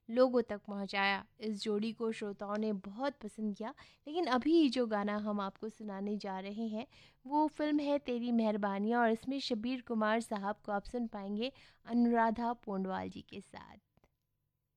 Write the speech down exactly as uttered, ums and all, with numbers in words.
लोगों तक पहुंचाया। इस जोड़ी को श्रोताओं ने बहुत पसंद किया। लेकिन अभी जो गाना हम आपको सुनाने जा रहे हैं वो फ़िल्म है तेरी मेहरबानियाँ, और इसमें शब्बीर कुमार साहब को आप सुन पाएंगे अनुराधा पौंडवाल जी के साथ।